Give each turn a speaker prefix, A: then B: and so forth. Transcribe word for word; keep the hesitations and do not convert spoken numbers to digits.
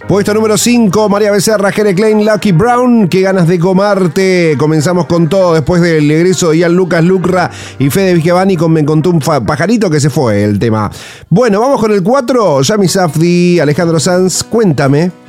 A: Puesto número cinco, María Becerra, Jere Klein, Lucky Brown. Qué ganas de comarte. Comenzamos con todo después del egreso de Ian Lucas Lucra y Fede Vigevani con Me contó un pajarito que se fue el tema. Bueno, vamos con el cuatro. Yami Safdie, Alejandro Sanz, Cuéntame.